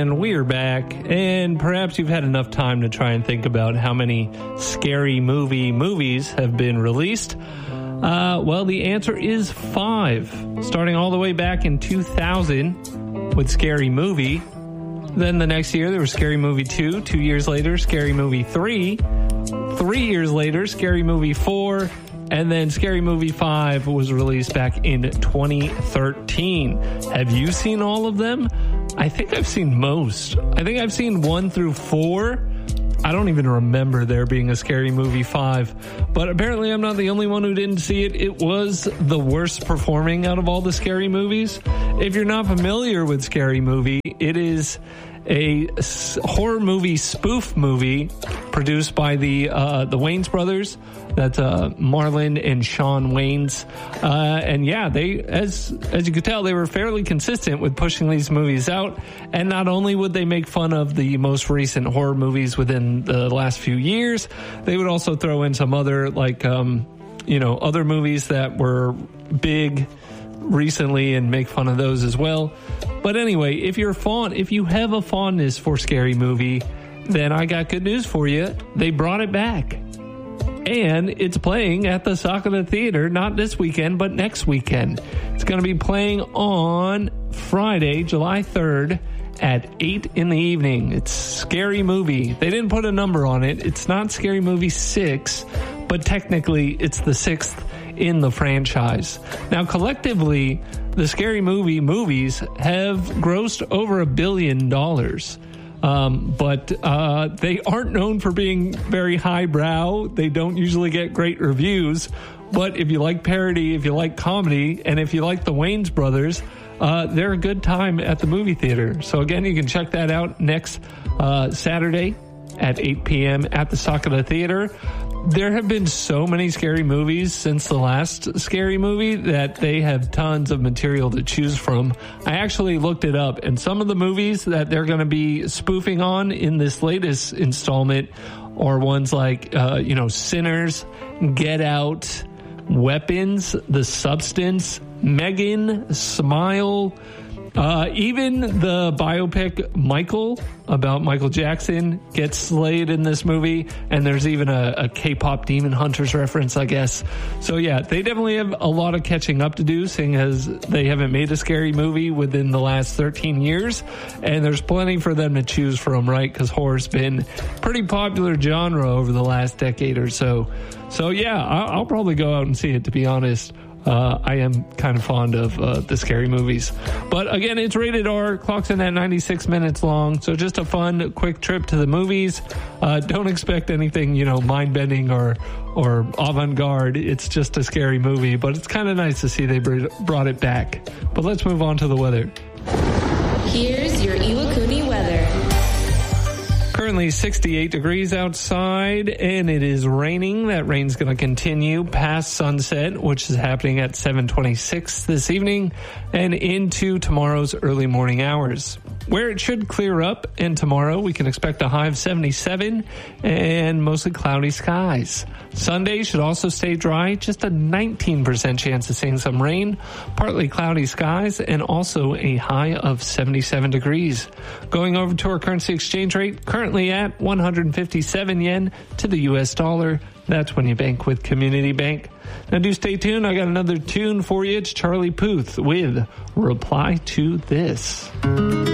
And we're back, and perhaps you've had enough time to try and think about how many Scary Movie movies have been released. Well, the answer is 5, starting all the way back in 2000 with Scary Movie. Then the next year, there was Scary Movie 2. 2 years later, Scary Movie 3. 3 years later, Scary Movie 4. And then Scary Movie 5 was released back in 2013. Have you seen all of them? I think I've seen most. I think I've seen 1 through 4. I don't even remember there being a Scary Movie 5. But apparently I'm not the only one who didn't see it. It was the worst performing out of all the Scary Movies. If you're not familiar with Scary Movie, it is a horror movie spoof movie produced by the Wayans brothers. That's Marlon and Shawn Wayans. And yeah, they, as you could tell, they were fairly consistent with pushing these movies out. And not only would they make fun of the most recent horror movies within the last few years, they would also throw in some other, like, other movies that were big recently and make fun of those as well. But anyway, if you have a fondness for Scary Movie, then I got good news for you. They brought it back. And it's playing at the Sakura Theater, not this weekend, but next weekend. It's going to be playing on Friday, July 3rd at 8 in the evening. It's Scary Movie. They didn't put a number on it. It's not Scary Movie 6, but technically it's the 6th in the franchise. Now, collectively, the Scary Movie movies have grossed over $1 billion. But they aren't known for being very highbrow. They don't usually get great reviews. But if you like parody, if you like comedy, and if you like the Wayans brothers, they're a good time at the movie theater. So again, you can check that out next Saturday at 8 p.m. at the Sakura Theater. There have been so many Scary Movies since the last Scary Movie that they have tons of material to choose from. I actually looked it up, and some of the movies that they're going to be spoofing on in this latest installment are ones like, Sinners, Get Out, Weapons, The Substance, Megan, Smile, even the biopic Michael about Michael Jackson gets slayed in this movie, and there's even a K-pop Demon Hunters reference, I guess. So yeah, they definitely have a lot of catching up to do, seeing as they haven't made a Scary Movie within the last 13 years, and there's plenty for them to choose from, right? Because horror's been pretty popular genre over the last decade or so. So yeah, I'll probably go out and see it, to be honest. I am kind of fond of the Scary Movies. But again, it's rated R, clocks in at 96 minutes long, so just a fun, quick trip to the movies. Don't expect anything, mind-bending or avant-garde. It's just a scary movie, but it's kind of nice to see they brought it back. But let's move on to the weather. Here's your Iwakuni weather. Currently 68 degrees outside, and it is raining. That rain's going to continue past sunset, which is happening at 7:26 this evening, and into tomorrow's early morning hours, where it should clear up. And tomorrow we can expect a high of 77 and mostly cloudy skies. Sunday should also stay dry, just a 19% chance of seeing some rain, partly cloudy skies, and also a high of 77 degrees. Going over to our currency exchange rate, currently at 157 yen to the U.S. dollar. That's when you bank with Community Bank. Now do stay tuned. I got another tune for you. It's Charlie Puth with Reply to This.